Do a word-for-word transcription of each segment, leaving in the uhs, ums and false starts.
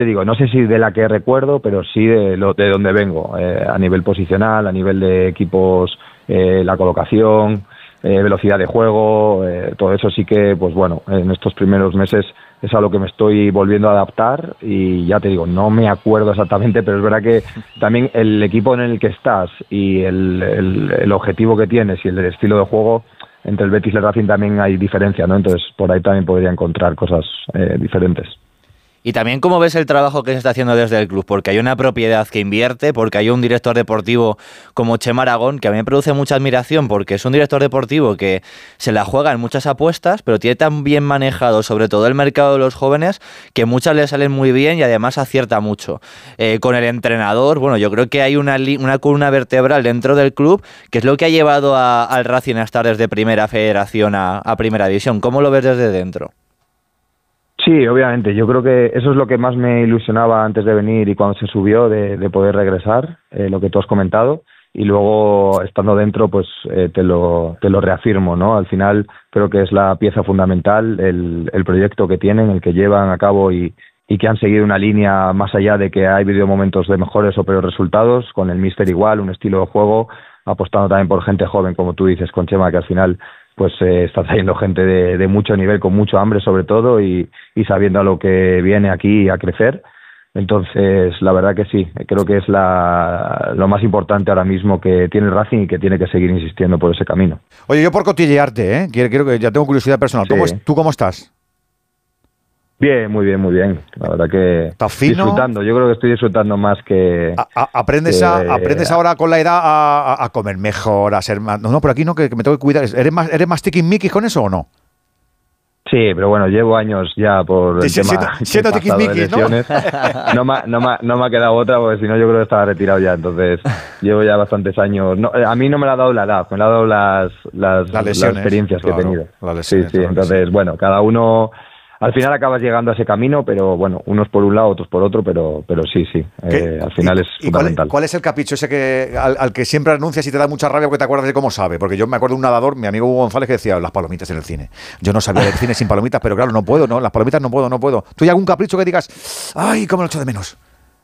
te digo, no sé si de la que recuerdo, pero sí de, lo, de donde vengo, eh, a nivel posicional, a nivel de equipos, eh, la colocación, eh, velocidad de juego, eh, todo eso sí que, pues bueno, en estos primeros meses es a lo que me estoy volviendo a adaptar y ya te digo, no me acuerdo exactamente, pero es verdad que también el equipo en el que estás y el, el, el objetivo que tienes y el estilo de juego, entre el Betis y el Racing también hay diferencia, ¿no? Entonces por ahí también podría encontrar cosas eh, diferentes. Y también cómo ves el trabajo que se está haciendo desde el club, porque hay una propiedad que invierte, porque hay un director deportivo como Chema Aragón, que a mí me produce mucha admiración, porque es un director deportivo que se la juega en muchas apuestas, pero tiene tan bien manejado sobre todo el mercado de los jóvenes, que muchas le salen muy bien y además acierta mucho. Eh, con el entrenador, bueno, yo creo que hay una, una columna vertebral dentro del club, que es lo que ha llevado a, al Racing a estar desde Primera Federación a, a Primera División. ¿Cómo lo ves desde dentro? Sí, obviamente. Yo creo que eso es lo que más me ilusionaba antes de venir y cuando se subió, de, de poder regresar, eh, lo que tú has comentado. Y luego, estando dentro, pues eh, te lo te lo reafirmo, ¿no? Al final, creo que es la pieza fundamental, el, el proyecto que tienen, el que llevan a cabo y, y que han seguido una línea más allá de que hay habido momentos de mejores o peores resultados, con el míster igual, un estilo de juego, apostando también por gente joven, como tú dices, con Chema, que al final pues eh, está trayendo gente de, de mucho nivel, con mucho hambre sobre todo, y, y sabiendo a lo que viene aquí a crecer. Entonces, la verdad que sí, creo que es la, lo más importante ahora mismo que tiene el Racing y que tiene que seguir insistiendo por ese camino. Oye, yo por cotillearte, ¿eh? quiero, quiero que ya tengo curiosidad personal. Sí. ¿Cómo es, ¿Tú cómo estás? Bien, muy bien, muy bien. La verdad que ¿Estás fino? Disfrutando. Yo creo que estoy disfrutando más que... A, a, aprendes, que, a, aprendes ahora con la edad a, a, a comer mejor, a ser más... No, no, por aquí no, que, que me tengo que cuidar. ¿Eres más, eres más tiquismiquis con eso o no? Sí, pero bueno, llevo años ya por el sí, tema siendo tiquismiquis, ¿no? No, me, no, me, no me ha quedado otra, porque si no yo creo que estaba retirado ya. Entonces llevo ya bastantes años. No, a mí no me la ha dado la edad, me la ha dado las, las, las, lesiones, las experiencias claro, que he tenido. Las lesiones, sí, sí, entonces, sí. Bueno, cada uno... Al final acabas llegando a ese camino, pero bueno, unos por un lado, otros por otro, pero pero sí, sí, eh, al final ¿Y, es y fundamental. Cuál, ¿Cuál es el capricho ese que al, al que siempre anuncias y te da mucha rabia porque te acuerdas de cómo sabe? Porque yo me acuerdo de un nadador, mi amigo Hugo González, que decía, las palomitas en el cine. Yo no sabía del cine sin palomitas, pero claro, no puedo, ¿no? Las palomitas no puedo, no puedo. ¿Tú hay algún capricho que digas, ay, cómo lo echo de menos?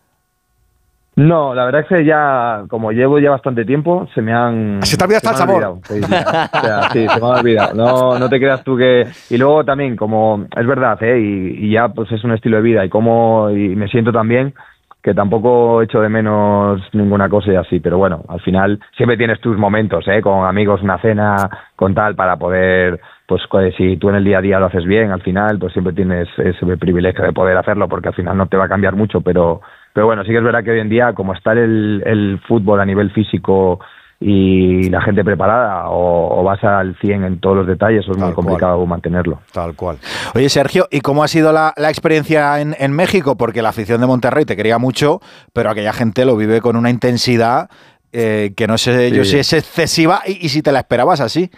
No, la verdad es que ya, como llevo ya bastante tiempo, se me han... Se te ha olvidado hasta el sabor. Sí, sí. O sea, sí, se me ha olvidado. No, no te creas tú que... Y luego también, como es verdad, ¿eh? Y, y ya pues es un estilo de vida y como y me siento también que tampoco echo de menos ninguna cosa y así, pero bueno, al final siempre tienes tus momentos, ¿eh? Con amigos, una cena, con tal, para poder... Pues si tú en el día a día lo haces bien, al final, pues siempre tienes ese privilegio de poder hacerlo, porque al final no te va a cambiar mucho, pero... Pero bueno, sí que es verdad que hoy en día, como está el, el fútbol a nivel físico y la gente preparada, o, o vas al cien en todos los detalles, eso es Tal muy complicado cual. mantenerlo. Tal cual. Oye, Sergio, ¿y cómo ha sido la, la experiencia en, en México? Porque la afición de Monterrey te quería mucho, pero aquella gente lo vive con una intensidad eh, que no sé sí. yo si es excesiva y, y si te la esperabas así.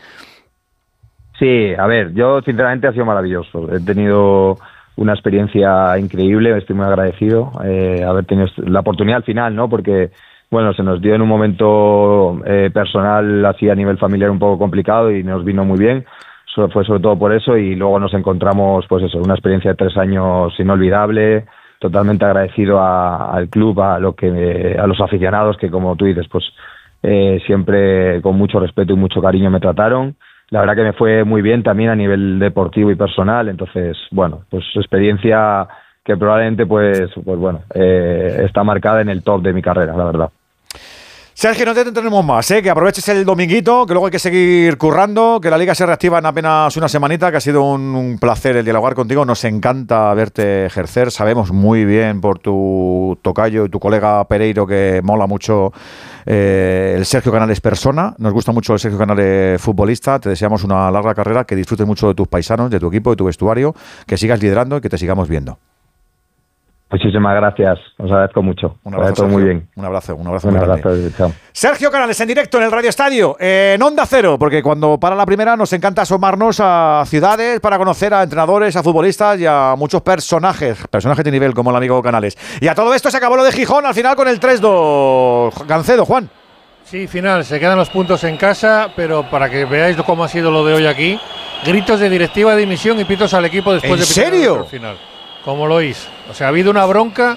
Sí, a ver, yo sinceramente ha sido maravilloso. He tenido... una experiencia increíble, estoy muy agradecido eh, haber tenido la oportunidad al final, ¿no? Porque, bueno, se nos dio en un momento eh, personal, así a nivel familiar un poco complicado y nos vino muy bien, so, fue sobre todo por eso y luego nos encontramos, pues eso, una experiencia de tres años inolvidable, totalmente agradecido a, al club, a, lo que, a los aficionados que, como tú dices, pues eh, siempre con mucho respeto y mucho cariño me trataron. La verdad que me fue muy bien también a nivel deportivo y personal, entonces, bueno, pues experiencia que probablemente, pues, pues bueno, eh, está marcada en el top de mi carrera, la verdad. Sergio, no te tenemos más, ¿eh? Que aproveches el dominguito, que luego hay que seguir currando, que la Liga se reactiva en apenas una semanita, que ha sido un, un placer el dialogar contigo, nos encanta verte ejercer, sabemos muy bien por tu tocayo y tu colega Pereiro que mola mucho eh, el Sergio Canales persona, nos gusta mucho el Sergio Canales futbolista, te deseamos una larga carrera, que disfrutes mucho de tus paisanos, de tu equipo, de tu vestuario, que sigas liderando y que te sigamos viendo. Muchísimas gracias, os agradezco mucho. Un abrazo, Sergio. Muy bien. Un abrazo, un abrazo un muy abrazo, grande. chao. Sergio Canales en directo en el Radio Estadio, eh, en Onda Cero, porque cuando para la primera nos encanta asomarnos a ciudades para conocer a entrenadores, a futbolistas y a muchos personajes, personajes de nivel como el amigo Canales. Y a todo esto se acabó lo de Gijón al final con el tres dos. Gancedo, Juan. Sí, final, se quedan los puntos en casa, pero para que veáis cómo ha sido lo de hoy aquí, gritos de directiva de dimisión y pitos al equipo después ¿En de pitar serio? el final. Como lo oís. O sea, ha habido una bronca